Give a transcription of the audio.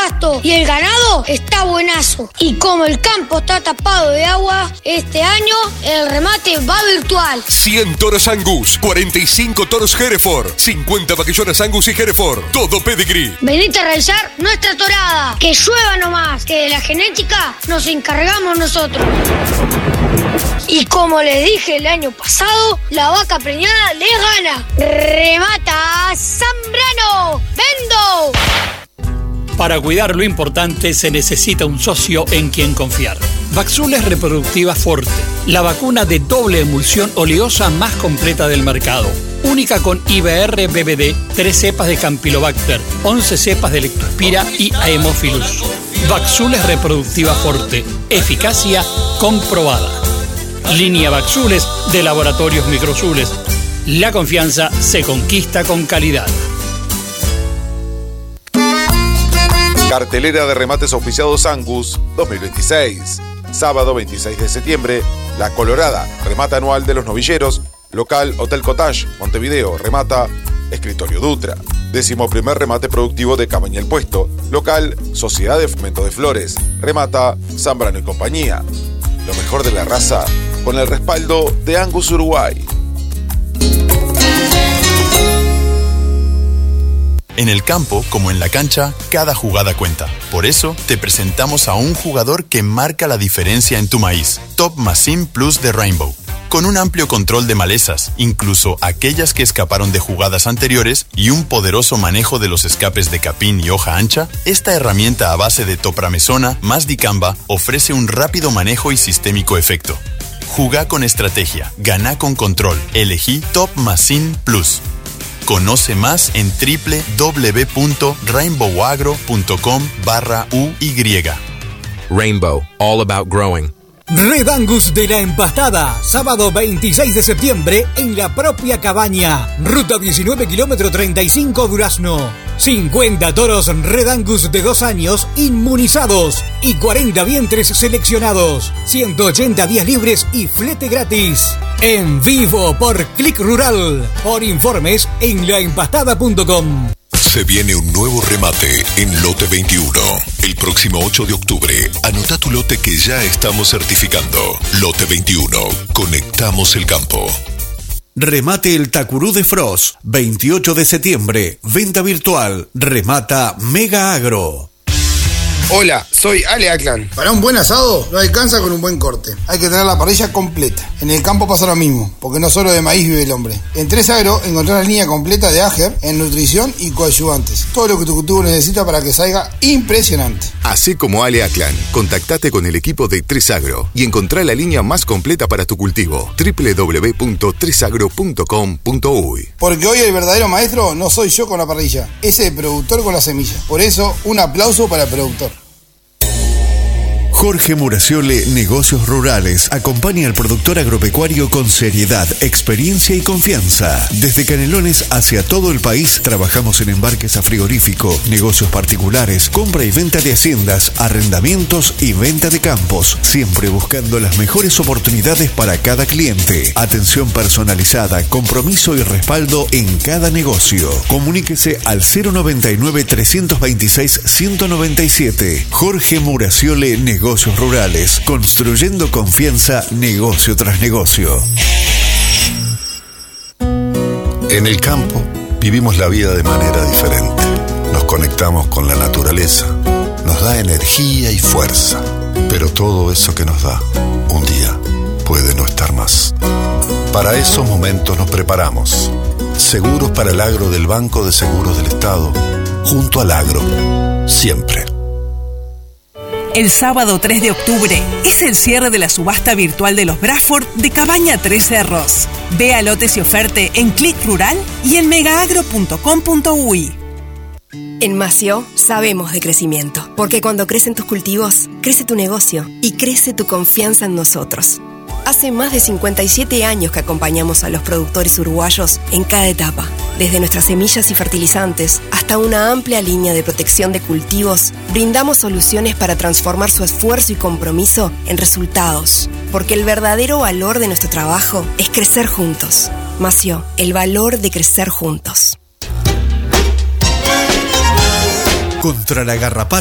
pasto y el ganado está buenazo. Y como el campo está tapado de agua, este año el remate va virtual. 100 toros Angus, 45 toros Hereford, 50 vaquillones Angus y Hereford, todo pedigree. Venite a realizar nuestra torada, que llueva nomás, que de la genética nos encargamos nosotros. Y como les dije el año pasado, la vaca preñada le gana. ¡Remata Zambrano! ¡Vendo! Para cuidar lo importante se necesita un socio en quien confiar. Vaxules Reproductiva Forte, la vacuna de doble emulsión oleosa más completa del mercado. Única con IBR-BBD, 3 cepas de Campylobacter, 11 cepas de Lectospira y Haemophilus. Vaxules Reproductiva Forte, eficacia comprobada. Línea Vaxules de Laboratorios Microzules. La confianza se conquista con calidad. Cartelera de remates auspiciados Angus 2026. Sábado 26 de septiembre, La Colorada, remata anual de los novilleros. Local Hotel Cottage, Montevideo, remata Escritorio Dutra. 11º remate productivo de Cabaña El Puesto. Local Sociedad de Fomento de Flores, remata Zambrano y compañía. Lo mejor de la raza, con el respaldo de Angus Uruguay. En el campo, como en la cancha, cada jugada cuenta. Por eso, te presentamos a un jugador que marca la diferencia en tu maíz. Top Machine Plus de Rainbow. Con un amplio control de malezas, incluso aquellas que escaparon de jugadas anteriores, y un poderoso manejo de los escapes de capín y hoja ancha, esta herramienta a base de topramesona más dicamba ofrece un rápido manejo y sistémico efecto. Jugá con estrategia, ganá con control. Elegí Top Machine Plus. Conoce más en www.rainbowagro.com/UY. Rainbow, all about growing. Red Angus de la Empastada, sábado 26 de septiembre en la propia Cabaña. Ruta 19, kilómetro 35, Durazno. 50 toros Red Angus de 2 años inmunizados y 40 vientres seleccionados. 180 días libres y flete gratis. En vivo por Click Rural. Por informes en laempastada.com. Se viene un nuevo remate en Lote 21. El próximo 8 de octubre, anota tu lote que ya estamos certificando. Lote 21. Conectamos el campo. Remate el Tacurú de Frost. 28 de septiembre. Venta virtual. Remata Mega Agro. Hola, soy Ale Aklan. Para un buen asado no alcanza con un buen corte. Hay que tener la parrilla completa. En el campo pasa lo mismo, porque no solo de maíz vive el hombre. En 3 Agro encontrás la línea completa de Ager en nutrición y coadyuvantes. Todo lo que tu cultivo necesita para que salga impresionante. Así como Ale Aklan, contactate con el equipo de 3 Agro y encontrá la línea más completa para tu cultivo. www.tresagro.com.uy. Porque hoy el verdadero maestro no soy yo con la parrilla, es el productor con la semilla. Por eso, un aplauso para el productor. Jorge Muraciole, Negocios Rurales, acompaña al productor agropecuario con seriedad, experiencia y confianza. Desde Canelones hacia todo el país trabajamos en embarques a frigorífico, negocios particulares, compra y venta de haciendas, arrendamientos y venta de campos, siempre buscando las mejores oportunidades para cada cliente. Atención personalizada, compromiso y respaldo en cada negocio. Comuníquese al 099-326-197. Jorge Muraciole, Negocios Rurales, construyendo confianza negocio tras negocio. En el campo vivimos la vida de manera diferente. Nos conectamos con la naturaleza, nos da energía y fuerza, pero todo eso que nos da, un día puede no estar más. Para esos momentos nos preparamos. Seguros para el agro del Banco de Seguros del Estado, junto al agro, siempre. El sábado 3 de octubre es el cierre de la subasta virtual de los Bradford de Cabaña Tres Cerros. Vea lotes y oferte en Click Rural y en megaagro.com.uy. En Mació sabemos de crecimiento, porque cuando crecen tus cultivos, crece tu negocio y crece tu confianza en nosotros. Hace más de 57 años que acompañamos a los productores uruguayos en cada etapa, desde nuestras semillas y fertilizantes hasta una amplia línea de protección de cultivos. Brindamos soluciones para transformar su esfuerzo y compromiso en resultados, porque el verdadero valor de nuestro trabajo es crecer juntos. Mació, el valor de crecer juntos. Contra la garrapata